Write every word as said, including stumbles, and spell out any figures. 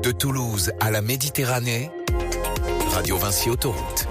De Toulouse à la Méditerranée, Radio Vinci Autoroute.